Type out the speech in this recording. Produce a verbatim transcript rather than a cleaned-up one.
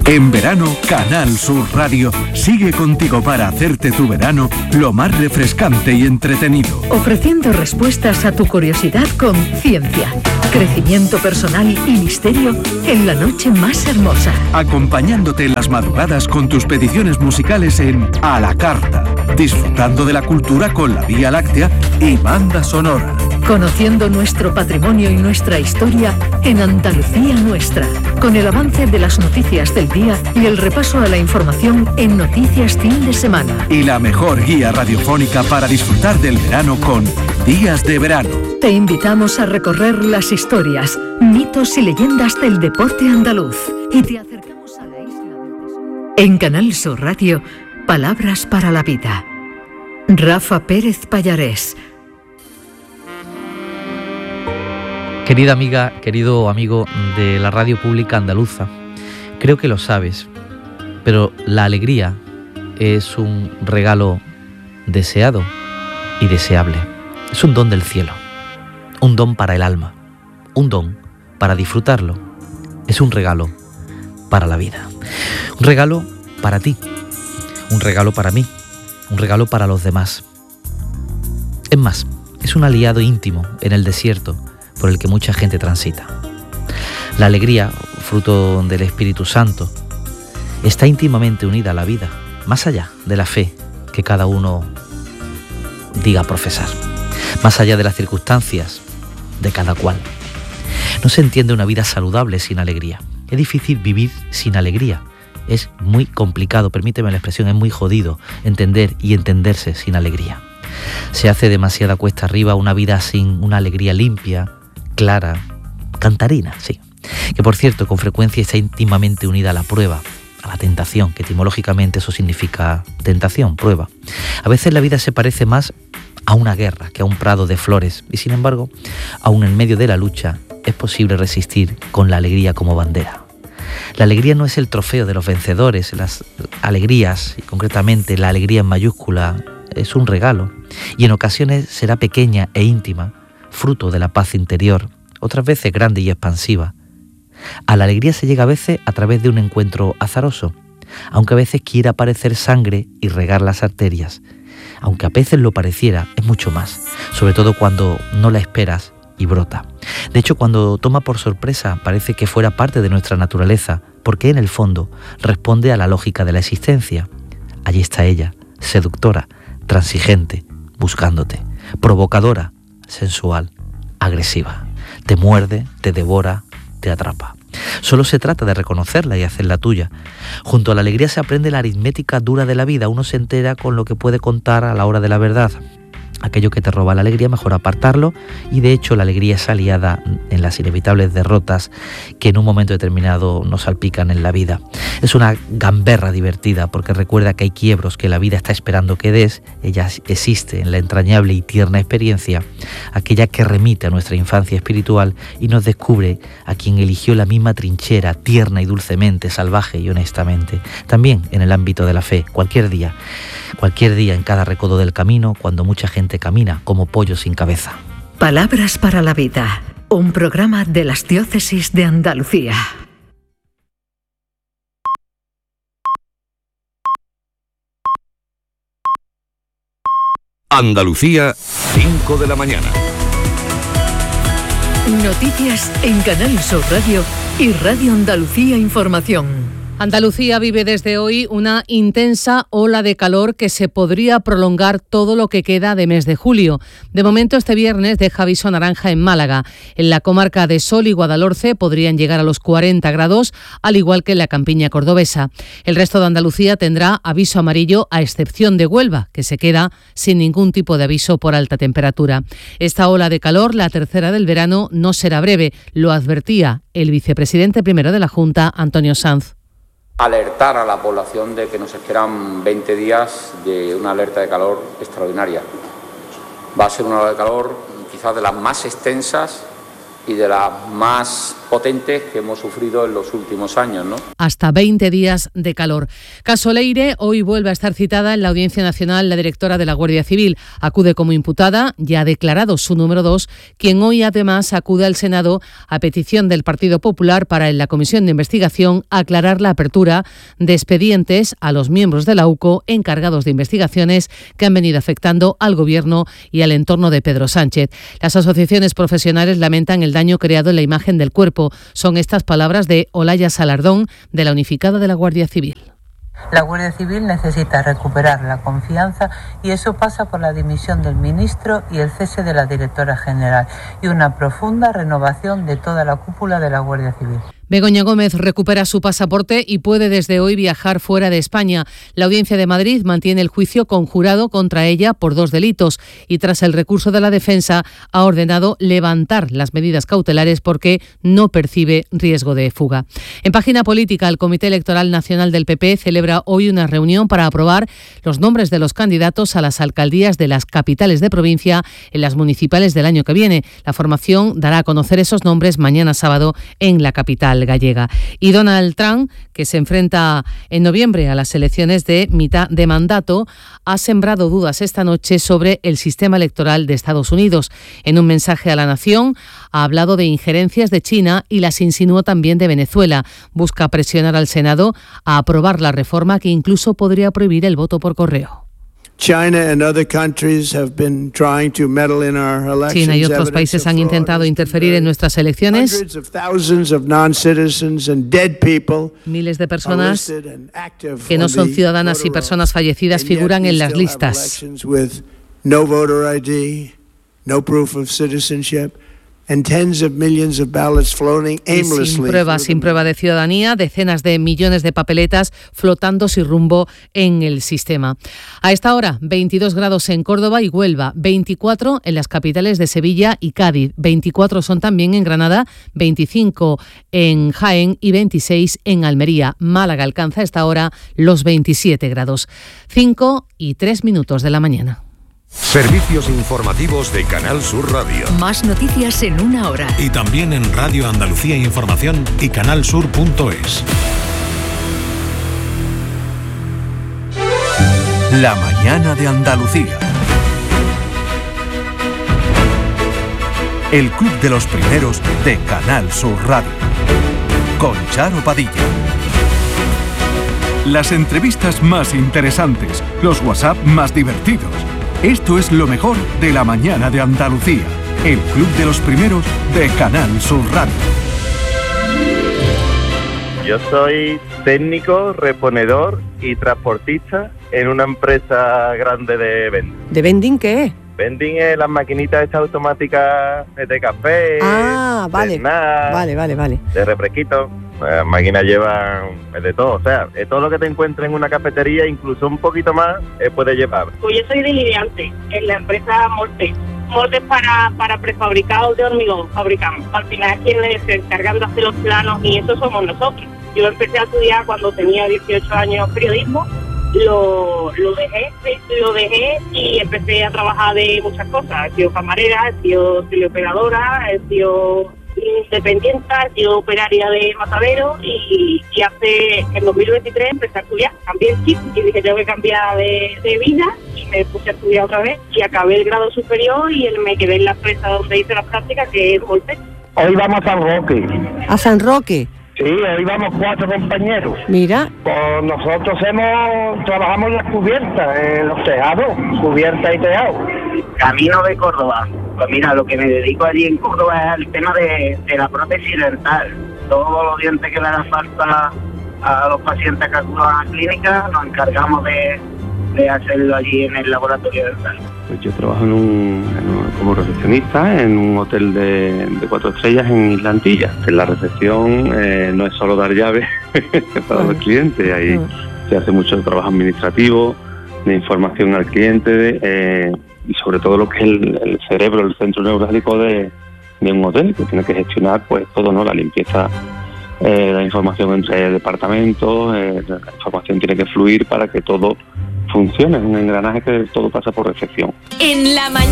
En verano, Canal Sur Radio sigue contigo para hacerte tu verano lo más refrescante y entretenido. Ofreciendo respuestas a tu curiosidad con ciencia, crecimiento personal y misterio en la noche más hermosa. Acompañándote en las madrugadas con tus peticiones musicales en A la Carta. Disfrutando de la cultura con la Vía Láctea y banda sonora. Conociendo nuestro patrimonio y nuestra historia en Andalucía Nuestra, con el avance de las noticias del día y el repaso a la información en Noticias Fin de Semana. Y la mejor guía radiofónica para disfrutar del verano con Días de Verano. Te invitamos a recorrer las historias, mitos y leyendas del deporte andaluz y te acercamos a la isla del Tesoro. En Canal Sur Radio, Palabras para la Vida. Rafa Pérez Pallarés. Querida amiga, querido amigo de la radio pública andaluza, creo que lo sabes, pero la alegría es un regalo deseado y deseable. Es un don del cielo, un don para el alma, un don para disfrutarlo. Es un regalo para la vida, un regalo para ti, un regalo para mí, un regalo para los demás. Es más, es un aliado íntimo en el desierto por el que mucha gente transita. La alegría, fruto del Espíritu Santo, está íntimamente unida a la vida, más allá de la fe que cada uno diga profesar, más allá de las circunstancias de cada cual. No se entiende una vida saludable sin alegría. Es difícil vivir sin alegría. Es muy complicado, permíteme la expresión, es muy jodido entender y entenderse sin alegría. Se hace demasiada cuesta arriba una vida sin una alegría limpia, clara, cantarina, sí, que por cierto con frecuencia está íntimamente unida a la prueba, a la tentación, que etimológicamente eso significa tentación, prueba. A veces la vida se parece más a una guerra que a un prado de flores y sin embargo, aun en medio de la lucha, es posible resistir con la alegría como bandera. La alegría no es el trofeo de los vencedores, las alegrías, y concretamente la alegría en mayúscula, es un regalo y en ocasiones será pequeña e íntima, fruto de la paz interior, otras veces grande y expansiva. A la alegría se llega a veces a través de un encuentro azaroso, aunque a veces quiera parecer sangre y regar las arterias. Aunque a veces lo pareciera, es mucho más, sobre todo cuando no la esperas y brota. De hecho, cuando toma por sorpresa, parece que fuera parte de nuestra naturaleza, porque en el fondo responde a la lógica de la existencia. Allí está ella, seductora, transigente, buscándote, provocadora, sensual, agresiva. Te muerde, te devora, te atrapa. Solo se trata de reconocerla y hacerla tuya. Junto a la alegría se aprende la aritmética dura de la vida. Uno se entera con lo que puede contar a la hora de la verdad. Aquello que te roba la alegría, mejor apartarlo, y de hecho la alegría es aliada en las inevitables derrotas que en un momento determinado nos salpican en la vida. Es una gamberra divertida porque recuerda que hay quiebros que la vida está esperando que des. Ella existe en la entrañable y tierna experiencia, aquella que remite a nuestra infancia espiritual y nos descubre a quien eligió la misma trinchera, tierna y dulcemente, salvaje y honestamente. También en el ámbito de la fe, cualquier día, cualquier día en cada recodo del camino, cuando mucha gente camina como pollo sin cabeza. Palabras para la Vida, un programa de las diócesis de Andalucía. Andalucía, cinco de la mañana. Noticias en Canal Sur Radio y Radio Andalucía Información. Andalucía vive desde hoy una intensa ola de calor que se podría prolongar todo lo que queda de mes de julio. De momento, este viernes deja aviso naranja en Málaga. En la comarca de Sol y Guadalhorce podrían llegar a los cuarenta grados, al igual que en la campiña cordobesa. El resto de Andalucía tendrá aviso amarillo, a excepción de Huelva, que se queda sin ningún tipo de aviso por alta temperatura. Esta ola de calor, la tercera del verano, no será breve, lo advertía el vicepresidente primero de la Junta, Antonio Sanz. Alertar a la población de que nos esperan veinte días de una alerta de calor extraordinaria. Va a ser una ola de calor quizás de las más extensas y de las más potentes que hemos sufrido en los últimos años, ¿no? Hasta veinte días de calor. Caso Leire, hoy vuelve a estar citada en la Audiencia Nacional la directora de la Guardia Civil. Acude como imputada, ya ha declarado su número dos, quien hoy además acude al Senado a petición del Partido Popular para en la Comisión de Investigación aclarar la apertura de expedientes a los miembros de la U C O encargados de investigaciones que han venido afectando al Gobierno y al entorno de Pedro Sánchez. Las asociaciones profesionales lamentan el daño creado en la imagen del cuerpo. Son estas palabras de Olaya Salardón, de la Unificada de la Guardia Civil. La Guardia Civil necesita recuperar la confianza y eso pasa por la dimisión del ministro y el cese de la directora general y una profunda renovación de toda la cúpula de la Guardia Civil. Begoña Gómez recupera su pasaporte y puede desde hoy viajar fuera de España. La Audiencia de Madrid mantiene el juicio conjurado contra ella por dos delitos y tras el recurso de la defensa ha ordenado levantar las medidas cautelares porque no percibe riesgo de fuga. En página política, el Comité Electoral Nacional del P P celebra hoy una reunión para aprobar los nombres de los candidatos a las alcaldías de las capitales de provincia en las municipales del año que viene. La formación dará a conocer esos nombres mañana sábado en la capital gallega. Y Donald Trump, que se enfrenta en noviembre a las elecciones de mitad de mandato, ha sembrado dudas esta noche sobre el sistema electoral de Estados Unidos. En un mensaje a la nación ha hablado de injerencias de China y las insinuó también de Venezuela. Busca presionar al Senado a aprobar la reforma que incluso podría prohibir el voto por correo. China and other countries have been trying to meddle in our elections. China y otros países han intentado interferir en nuestras elecciones. Miles de personas que no son ciudadanas y personas fallecidas figuran en las listas. No voter I D, no proof of citizenship. And tens of millions of ballots floating aimlessly. Sin prueba, sin prueba de ciudadanía, decenas de millones de papeletas flotando sin rumbo en el sistema. A esta hora, veintidós grados en Córdoba y Huelva, veinticuatro en las capitales de Sevilla y Cádiz, veinticuatro son también en Granada, veinticinco en Jaén y veintiséis en Almería. Málaga alcanza a esta hora los veintisiete grados. cinco y tres minutos de la mañana. Servicios informativos de Canal Sur Radio. Más noticias en una hora. Y también en Radio Andalucía Información y canalsur punto es. La mañana de Andalucía. El club de los primeros de Canal Sur Radio. Con Charo Padilla. Las entrevistas más interesantes, los WhatsApp más divertidos. Esto es lo mejor de la mañana de Andalucía, el club de los primeros de Canal Sur Radio. Yo soy técnico, reponedor y transportista en una empresa grande de vending. ¿De vending qué? Vending es las maquinitas estas automáticas de café, ah, vale, de snacks, vale, vale, vale, de refresquitos. Las máquinas llevan de todo, o sea, todo lo que te encuentres en una cafetería, incluso un poquito más, eh, puedes llevar. Pues yo soy delineante en la empresa Moltes. Moldes para, para prefabricados de hormigón, fabricamos. Al final quienes se encargan de hacer los planos y eso somos nosotros. Yo empecé a estudiar cuando tenía dieciocho años periodismo, lo, lo dejé, lo dejé y empecé a trabajar de muchas cosas. He sido camarera, he sido teleoperadora, he sido independiente, he sido operaria de matadero y, y hace en dos mil veintitrés empecé a estudiar, cambié el chip y dije tengo que cambiar de, de vida y me puse a estudiar otra vez y acabé el grado superior y me quedé en la empresa donde hice las prácticas, que es Moltes. Hoy vamos a San Roque. ¿A San Roque? Sí, hoy vamos cuatro compañeros. Mira. Pues nosotros hemos, trabajamos en las cubiertas, en los tejados, cubiertas y tejados. Camino de Córdoba. Pues mira, lo que me dedico allí en Córdoba es el tema de, de la prótesis dental. Todos los dientes que le hagan falta a los pacientes que acuden a la clínica, nos encargamos de, de hacerlo allí en el laboratorio dental. Pues yo trabajo en un, en un, como recepcionista en un hotel de, de cuatro estrellas en Islantilla. En la recepción eh, no es solo dar llaves para los clientes, ahí se hace mucho trabajo administrativo, de información al cliente, de, eh, y sobre todo lo que es el, el cerebro, el centro neurálgico de, de un hotel, que tiene que gestionar pues todo, ¿no? La limpieza, eh, la información entre departamentos, eh, la información tiene que fluir para que todo funcione, es un engranaje que todo pasa por recepción. En la mañana.